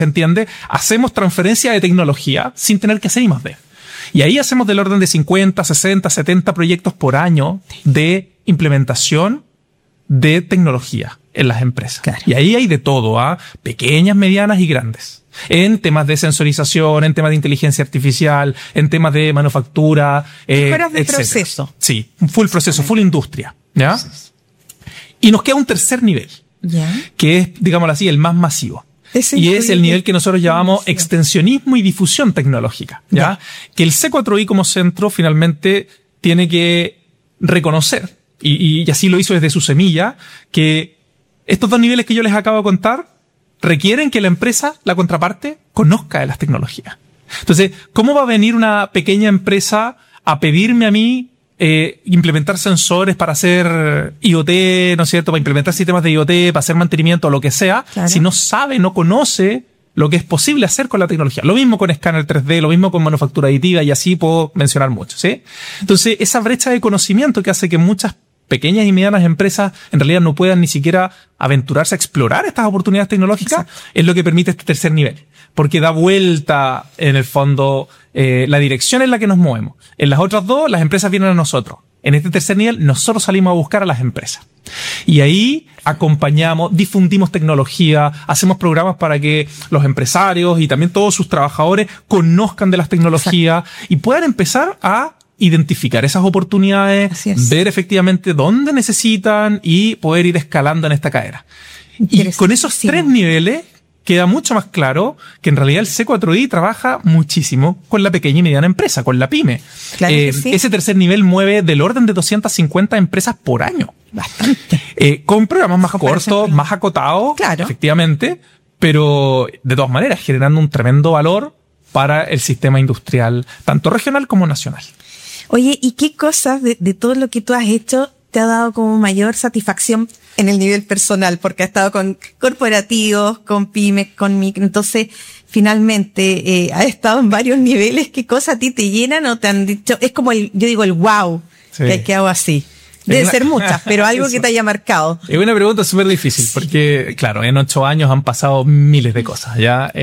¿entiende? Hacemos transferencia de tecnología sin tener que hacer I+D. Y ahí hacemos del orden de 50, 60, 70 proyectos por año de implementación de tecnología en las empresas. Claro. Y ahí hay de todo, pequeñas, medianas y grandes. En temas de sensorización, en temas de inteligencia artificial, en temas de manufactura, mejoras de etcétera. proceso. Sí, full proceso, full industria. ¿Ya? Y nos queda un tercer nivel, Ya. que es, digámoslo así, el más masivo. Ese Y es el nivel que nosotros llamamos inicio. extensionismo y difusión tecnológica, ¿ya? Que el C4I como centro finalmente tiene que reconocer, y así lo hizo desde su semilla, que estos dos niveles que yo les acabo de contar requieren que la empresa, la contraparte, conozca de las tecnologías. Entonces, ¿cómo va a venir una pequeña empresa a pedirme a mí implementar sensores para hacer IoT, ¿no es cierto? Para implementar sistemas de IoT, para hacer mantenimiento o lo que sea, Claro. si no sabe, no conoce lo que es posible hacer con la tecnología. Lo mismo con escáner 3D, lo mismo con manufactura aditiva, y así puedo mencionar mucho, ¿sí? Entonces, esa brecha de conocimiento que hace que muchas pequeñas y medianas empresas en realidad no puedan ni siquiera aventurarse a explorar estas oportunidades tecnológicas, es lo que permite este tercer nivel. Porque da vuelta, en el fondo, la dirección en la que nos movemos. En las otras dos, las empresas vienen a nosotros. En este tercer nivel, nosotros salimos a buscar a las empresas. Y ahí acompañamos, difundimos tecnología, hacemos programas para que los empresarios y también todos sus trabajadores conozcan de las tecnologías y puedan empezar a identificar esas oportunidades, Así es. ver efectivamente dónde necesitan y poder ir escalando en esta cadena. Y con esos tres niveles queda mucho más claro que en realidad el C4I trabaja muchísimo con la pequeña y mediana empresa, con la pyme. Claro que sí. Ese tercer nivel mueve del orden de 250 empresas por año. Bastante. Con programas más Comparación cortos, con- más acotados, Claro. efectivamente, pero de todas maneras generando un tremendo valor para el sistema industrial, tanto regional como nacional. Oye, ¿y qué cosas de todo lo que tú has hecho te ha dado como mayor satisfacción en el nivel personal? Porque has estado con corporativos, con pymes, con micro. Entonces, finalmente, has estado en varios niveles. ¿Qué cosas a ti te llenan o te han dicho? Es como yo digo, el wow, Sí. que hago así. Deben ser muchas, pero algo que te haya marcado. Es una pregunta súper difícil, porque, claro, en 8 años han pasado miles de cosas, ¿ya?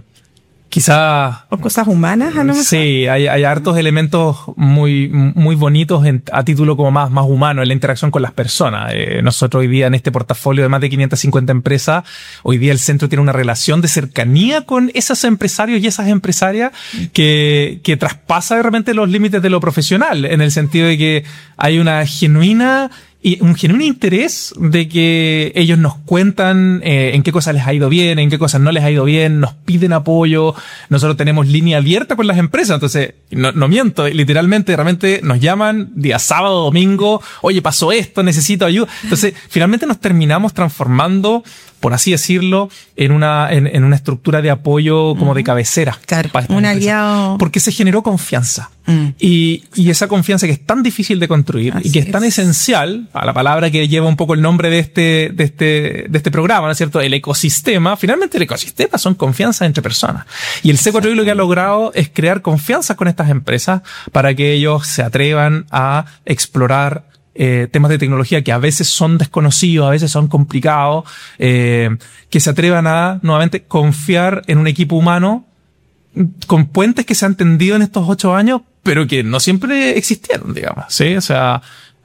Quizá... O cosas humanas, a lo mejor. Sí, hay hartos elementos muy, muy bonitos a título como más humano en la interacción con las personas. Nosotros hoy día en este portafolio de más de 550 empresas, hoy día el centro tiene una relación de cercanía con esos empresarios y esas empresarias que traspasa de repente los límites de lo profesional, en el sentido de que hay una genuina y un genuino interés de que ellos nos cuentan en qué cosas les ha ido bien, en qué cosas no les ha ido bien, nos piden apoyo. Nosotros tenemos línea abierta con las empresas, entonces no miento, literalmente realmente nos llaman día sábado, domingo, oye, pasó esto, necesito ayuda. Entonces finalmente nos terminamos transformando, por así decirlo, en una estructura de apoyo como de cabecera. Claro, para estas un empresas. aliado. Porque se generó confianza. Y esa confianza que es tan difícil de construir y que es tan esencial, a la palabra que lleva un poco el nombre de este programa, ¿no es cierto? El ecosistema. Finalmente el ecosistema son confianza entre personas. Y el C4I lo que ha logrado es crear confianza con estas empresas para que ellos se atrevan a explorar temas de tecnología que a veces son desconocidos, a veces son complicados, que se atrevan a, nuevamente, confiar en un equipo humano con puentes que se han tendido en estos 8 años, pero que no siempre existieron, digamos, ¿sí? O sea,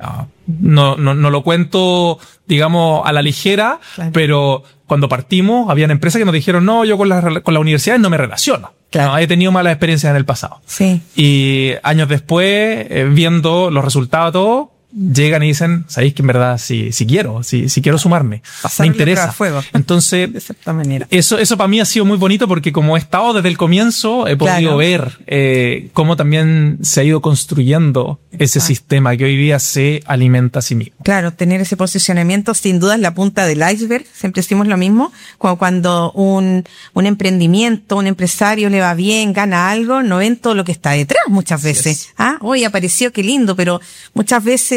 no lo cuento, digamos, a la ligera, Claro. pero cuando partimos, habían empresas que nos dijeron, no, yo con la universidad no me relaciono. Claro. No, he tenido malas experiencias en el pasado. Sí. Y años después, viendo los resultados de todo, llegan y dicen, sabéis que en verdad sí quiero sumarme. Pasar Me la prueba interesa. de fuego. Entonces, De cierta manera. eso para mí ha sido muy bonito porque como he estado desde el comienzo, he podido Claro. ver cómo también se ha ido construyendo ese sistema que hoy día se alimenta a sí mismo. Claro, tener ese posicionamiento sin duda es la punta del iceberg. Siempre decimos lo mismo. Cuando un emprendimiento, un empresario le va bien, gana algo, no ven todo lo que está detrás muchas veces. Hoy apareció, qué lindo, pero muchas veces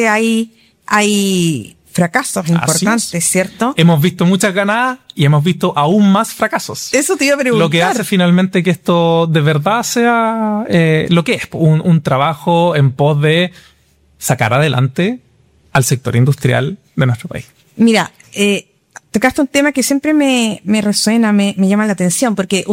hay fracasos importantes, es. ¿cierto? Hemos visto muchas ganadas y hemos visto aún más fracasos. Eso te iba a preguntar. Lo que hace finalmente que esto de verdad sea lo que es, un trabajo en pos de sacar adelante al sector industrial de nuestro país. Mira, tocaste un tema que siempre me resuena, me llama la atención, porque